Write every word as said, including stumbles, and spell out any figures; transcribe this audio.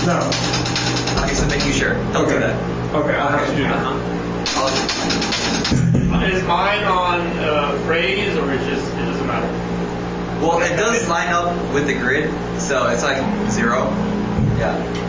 No. Okay, so making sure. Don't Okay. do that. Okay, I'll have to do that. Uh-huh. I'll Is mine on uh, phrase or it just it doesn't matter? Well, it does line up with the grid, so it's like zero. Yeah.